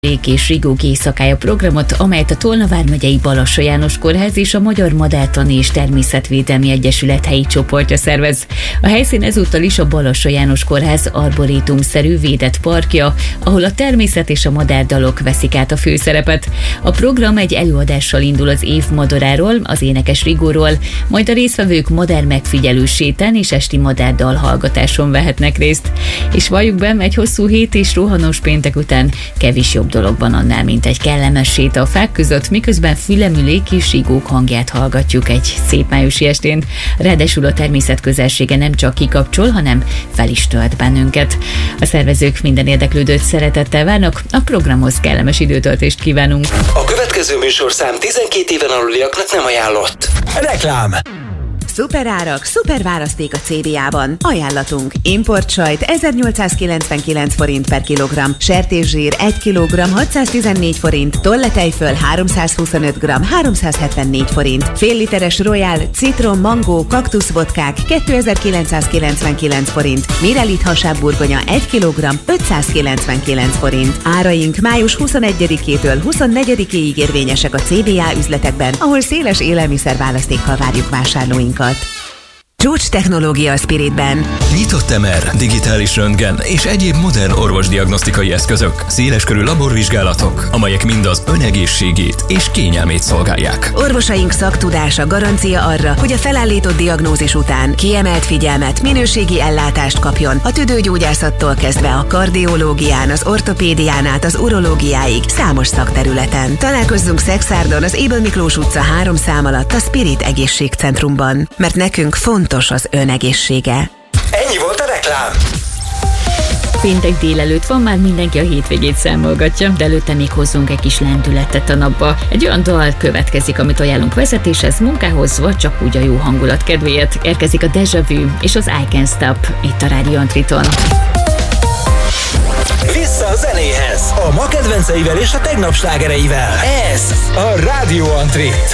Rék és Rigók éjszakája programot, amelyet a Tolna vármegyei Balassa János Kórház és a Magyar Madártani és Természetvédelmi Egyesület helyi csoportja szervez. A helyszín ezúttal is a Balassa János Kórház arborétumszerű védett parkja, ahol a természet és a madárdalok veszik át a főszerepet. A program egy előadással indul az év madaráról, az énekes Rigóról, majd a résztvevők madár megfigyelő sétán és esti madárdal hallgatáson vehetnek részt. És valljuk be, egy hosszú hét és rohanós péntek után kevés jobb dologban annál, mint egy kellemes séta a fák között, miközben fülemülék és rigók hangját hallgatjuk egy szép májusi estén. Ráadásul a természet közelsége nem csak kikapcsol, hanem fel is tölt bennünket. A szervezők minden érdeklődőt szeretettel várnak, a programhoz kellemes időtöltést kívánunk. A következő műsorszám 12 éven aluliaknak nem ajánlott. Reklám! Szuperárak, szuper választék a CBA-ban. Ajánlatunk: importsajt 1899 forint per kilogramm, sertészsír 1 kg 614 forint, tollatejföl 325 g 374 forint, fél literes Royal, citrom, mangó, kaktuszvodkák 2999 forint, Mirelit hasábburgonya 1 kg 599 forint. Áraink május 21-től 24-ig érvényesek a CBA üzletekben, ahol széles élelmiszerválasztékkal várjuk vásárlóinkat. Csúcs technológia a Spiritben. Nyitott MR, digitális röntgen és egyéb modern orvosdiagnosztikai eszközök, széleskörű laborvizsgálatok, amelyek mind az ön egészségét és kényelmét szolgálják. Orvosaink szaktudása garancia arra, hogy a felállított diagnózis után kiemelt figyelmet, minőségi ellátást kapjon a tüdőgyógyászattól kezdve a kardiológián, az ortopédián át az urológiáig számos szakterületen. Találkozzunk Szexárdon, az Ébel Miklós utca 3 szám alatt a Spirit Egészségcentrumban, mert nekünk fontos az ön egészsége. Ennyi volt a reklám! Péntek délelőtt van, már mindenki a hétvégét számolgatja, de előtte még hozzunk egy kis lendületet a napba. Egy olyan dal következik, amit ajánlunk vezetéshez, munkához, vagy csak úgy a jó hangulat kedvéért. Érkezik a Deja Vu és az I Can't Stop itt a Rádió Antriton. Vissza a zenéhez! A ma kedvenceivel és a tegnap slágereivel. Ez a Rádió Antrit.